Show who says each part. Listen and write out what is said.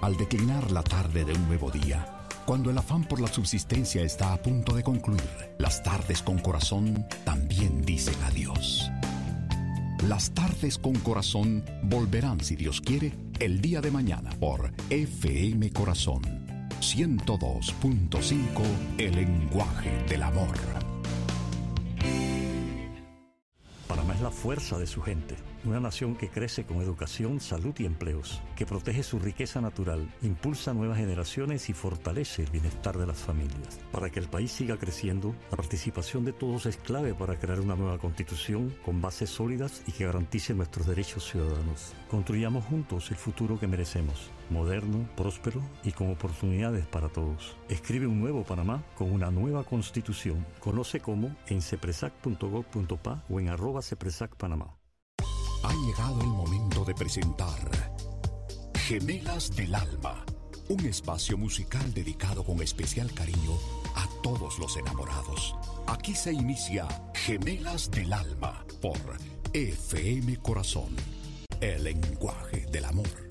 Speaker 1: al declinar la tarde de un nuevo día, cuando el afán por la subsistencia está a punto de concluir, las tardes con corazón también dicen adiós. Las tardes con corazón volverán, si Dios quiere, el día de mañana por FM Corazón 102.5, el lenguaje del amor.
Speaker 2: Panamá es la fuerza de su gente, una nación que crece con educación, salud y empleos, que protege su riqueza natural, impulsa nuevas generaciones y fortalece el bienestar de las familias. Para que el país siga creciendo, la participación de todos es clave para crear una nueva constitución con bases sólidas y que garantice nuestros derechos ciudadanos. Construyamos juntos el futuro que merecemos, moderno, próspero y con oportunidades para todos. Escribe un nuevo Panamá con una nueva constitución. Conoce cómo en cepresac.gov.pa o en @cepresacpanamá.
Speaker 1: Ha llegado el momento de presentar Gemelas del Alma, un espacio musical dedicado con especial cariño a todos los enamorados. Aquí se inicia Gemelas del Alma por FM Corazón, el lenguaje del amor.